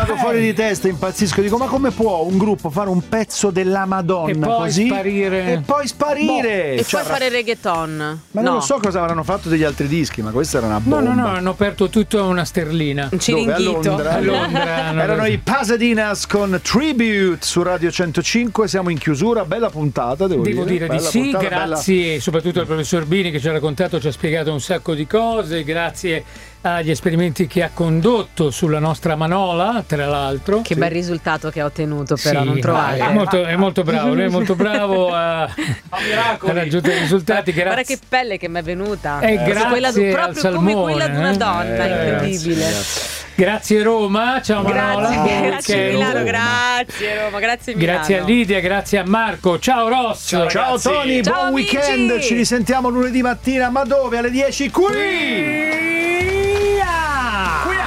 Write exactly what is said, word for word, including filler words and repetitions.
vado fuori di testa, impazzisco, dico ma come può un gruppo fare un pezzo della Madonna e poi così sparire e poi sparire E cioè, poi fare reggaeton. ma no. non lo so cosa avranno fatto degli altri dischi, ma questa era una no bomba. no no hanno aperto tutta una sterlina. Un Dove? A ciringhito. Londra? A Londra hanno Erano reso- i Pasadinas con Tribute su Radio centocinque. Siamo in chiusura, bella puntata, devo, Devo dire di Bella sì, puntata, grazie soprattutto al professor Bini che ci ha raccontato, ci ha spiegato un sacco di cose, grazie agli esperimenti che ha condotto sulla nostra manola, tra l'altro. Che bel risultato che ha ottenuto, però, Sì, non trovate? È molto, è molto bravo, lui è molto bravo a, a raggiungere i risultati. Guarda Grazie. che pelle che mi è venuta. Eh, Come grazie quella di- al proprio salmone, come quella di una eh. donna, Eh, incredibile. Grazie Roma, ciao Manola. Grazie, buon grazie weekend. Milano, grazie Roma, grazie Milano. Grazie a Lidia, grazie a Marco. Ciao Ross. Ciao, Ciao Tony, Ciao, buon amici. weekend. Ci risentiamo lunedì mattina, ma dove? Alle dieci qui.